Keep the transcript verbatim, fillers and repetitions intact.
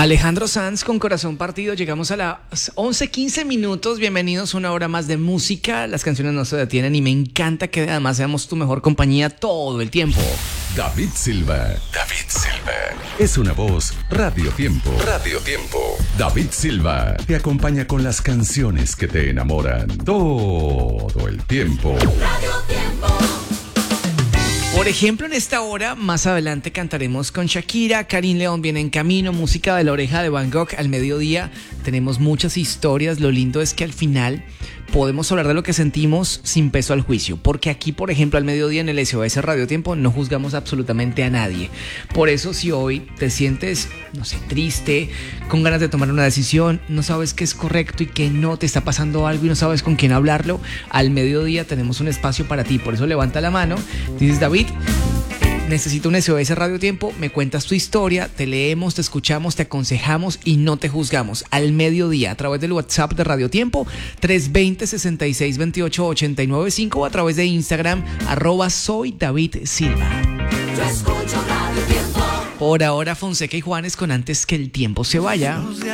Alejandro Sanz con Corazón Partido. Llegamos a las once quince minutos. Bienvenidos a una hora más de música. Las canciones no se detienen y me encanta que además seamos tu mejor compañía todo el tiempo. David Silva. David Silva. Es una voz Radio Tiempo. Radio Tiempo. David Silva te acompaña con las canciones que te enamoran todo el tiempo. Radio Tiempo. Por ejemplo, en esta hora, más adelante cantaremos con Shakira. Karim León viene en camino, música de La Oreja de Van Gogh al mediodía. Tenemos muchas historias. Lo lindo es que al final podemos hablar de lo que sentimos sin peso al juicio, porque aquí, por ejemplo, al mediodía en el S O S Radio Tiempo no juzgamos absolutamente a nadie. Por eso, si hoy te sientes, no sé, triste, con ganas de tomar una decisión, no sabes qué es correcto y qué no, te está pasando algo y no sabes con quién hablarlo, al mediodía tenemos un espacio para ti. Por eso levanta la mano, dices: David, necesito un S O S Radio Tiempo, me cuentas tu historia, te leemos, te escuchamos, te aconsejamos y no te juzgamos. Al mediodía, a través del WhatsApp de Radio Tiempo, tres veinte, sesenta y seis veintiocho, ochenta y nueve cinco, o a través de Instagram, arroba soy David Silva. Yo escucho Radio Tiempo. Por ahora, Fonseca y Juanes con Antes que el tiempo se vaya.